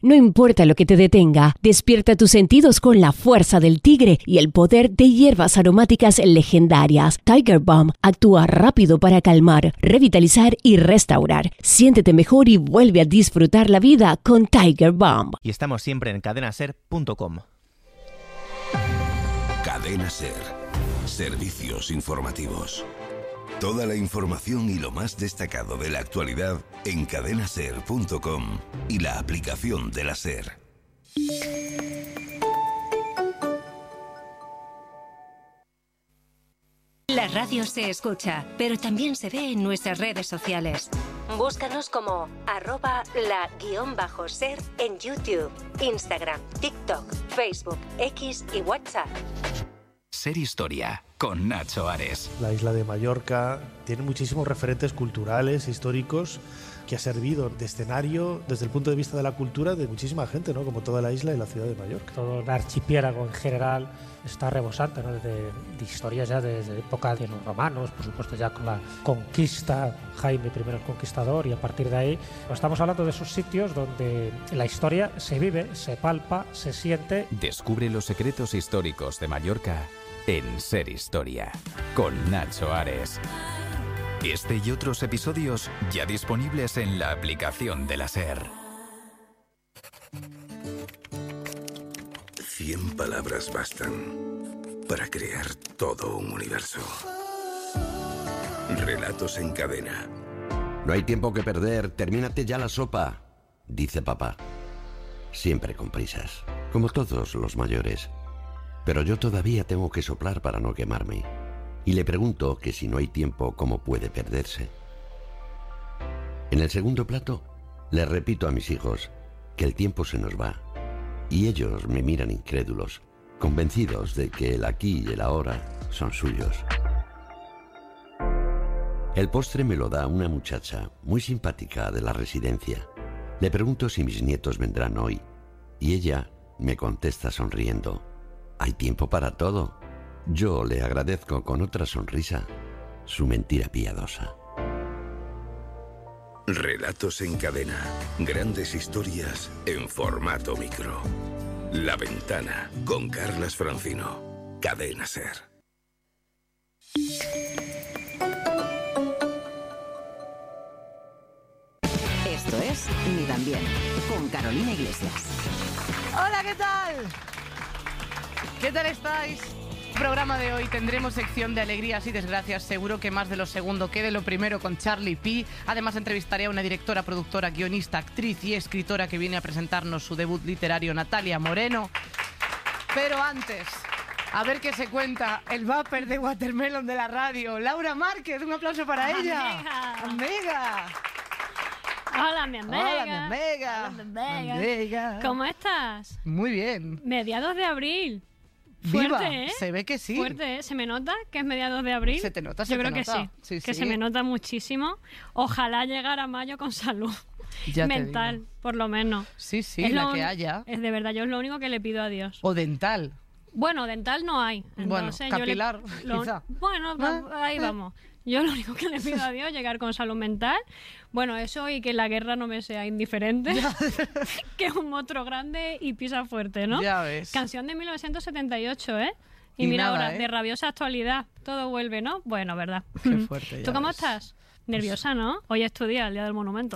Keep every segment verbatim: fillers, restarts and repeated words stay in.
No importa lo que te detenga, despierta tus sentidos con la fuerza del tigre y el poder de hierbas aromáticas legendarias. Tiger Balm actúa rápido para calmar, revitalizar y restaurar. Siéntete mejor y vuelve a disfrutar la vida con Tiger Balm. Y estamos siempre en cadena ser punto com. Cadena Ser. Servicios informativos. Toda la información y lo más destacado de la actualidad en cadena ser punto com y la aplicación de la SER. La radio se escucha, pero también se ve en nuestras redes sociales. Búscanos como arroba la guión bajo ser en YouTube, Instagram, TikTok, Facebook, X y WhatsApp. Ser Historia, con Nacho Ares. La isla de Mallorca tiene muchísimos referentes culturales, históricos, que ha servido de escenario desde el punto de vista de la cultura de muchísima gente, ¿no? Como toda la isla y la ciudad de Mallorca. Todo el archipiélago en general está rebosante, ¿no? de, de historias ya desde época de los romanos, por supuesto ya con la conquista, Jaime primero el Conquistador, y a partir de ahí pues estamos hablando de esos sitios donde la historia se vive, se palpa, se siente. Descubre los secretos históricos de Mallorca en Ser Historia, con Nacho Ares. Este y otros episodios ya disponibles en la aplicación de la SER. Cien palabras bastan para crear todo un universo. Relatos en cadena. No hay tiempo que perder, termínate ya la sopa, dice papá. Siempre con prisas, como todos los mayores. Pero yo todavía tengo que soplar para no quemarme. Y le pregunto que si no hay tiempo, ¿cómo puede perderse? En el segundo plato, les repito a mis hijos que el tiempo se nos va. Y ellos me miran incrédulos, convencidos de que el aquí y el ahora son suyos. El postre me lo da una muchacha muy simpática de la residencia. Le pregunto si mis nietos vendrán hoy. Y ella me contesta sonriendo: hay tiempo para todo. Yo le agradezco con otra sonrisa su mentira piadosa. Relatos en cadena. Grandes historias en formato micro. La Ventana, con Carlas Francino. Cadena SER. Esto es Ni tan bien, con Carolina Iglesias. Hola, ¿qué tal? ¿Qué tal estáis? En el programa de hoy tendremos sección de alegrías y desgracias, seguro que más de lo segundo que de lo primero, con Charlie P. Además entrevistaré a una directora, productora, guionista, actriz y escritora que viene a presentarnos su debut literario, Natalia Moreno. Pero antes, a ver qué se cuenta el vapor de Watermelon de la radio, Laura Márquez. Un aplauso para ella. Amiga. Amiga. Hola, mi amiga. Hola, mi amiga. Hola, mi amiga. Amiga. ¿Cómo estás? Muy bien. Mediados de abril. Viva. Fuerte, ¿eh? Se ve que sí. Fuerte, ¿eh? ¿Se me nota que es mediados de abril? Se te nota, se Yo te creo que nota. sí, Sí, que sí. se me nota muchísimo. Ojalá llegar a mayo con salud Ya te mental, digo. por lo menos. Sí, sí, Es la lo- que haya. Es de verdad, yo es lo único que le pido a Dios. O dental. Bueno, dental no hay. Bueno, Entonces, yo le- capilar, lo- quizá. Bueno, Ah, ahí ah. vamos. Yo lo único que le pido a Dios es llegar con salud mental. Bueno, eso, y que la guerra no me sea indiferente. Que es un monstruo grande y pisa fuerte, ¿no? Ya ves. Canción de mil novecientos setenta y ocho, ¿eh? Y, Y mira nada, ahora, ¿eh? de rabiosa actualidad. Todo vuelve, ¿no? Bueno, ¿verdad? Qué fuerte, ya ¿Tú cómo ves. estás? Nerviosa, ¿no? Hoy es tu día, el día del monumento.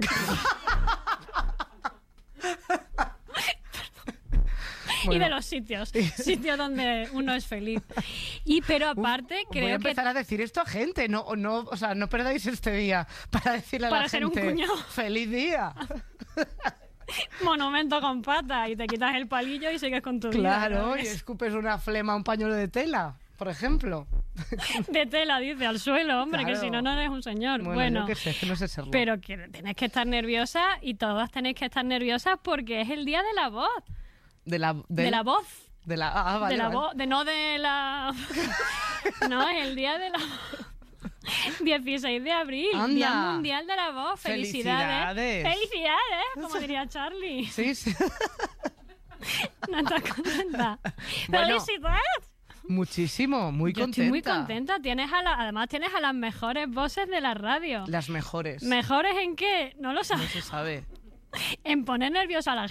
Y Bueno. de los sitios, sitios donde uno es feliz. Y pero aparte, Uf, creo voy a que empezar a decir esto a gente, no, no, o sea, no perdáis este día para decirle a Para la ser un gente cuñado. ¡feliz día! monumento con pata, y te quitas el palillo y sigues con tu vida. Claro, ¿no? y escupes una flema a un pañuelo de tela, por ejemplo. De tela, dice, al suelo, hombre, Claro. que si no, no eres un señor. Bueno, Bueno, yo qué sé, es que no sé serlo. pero que tenés que estar nerviosa, y todas tenéis que estar nerviosas porque es el día de la voz. De la, De, del- la voz. De la, ah, vale, de la vale. voz, de no de la... no, es el día de la dieciséis de abril, Anda. Día Mundial de la Voz. Felicidades. Felicidades. Felicidades, como diría Charlie. Sí, sí. ¿No estás contenta? Bueno, ¡Felicidades! Muchísimo, muy Yo contenta. estoy muy contenta. Tienes a la, además tienes a las mejores voces de la radio. Las mejores. ¿Mejores en qué? No lo No sabes. se sabe. En poner nerviosa a la